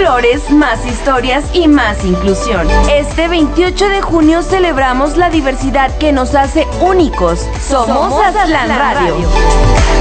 colores, más historias y más inclusión. Este 28 de junio celebramos la diversidad que nos hace únicos. Somos Aztlán Radio.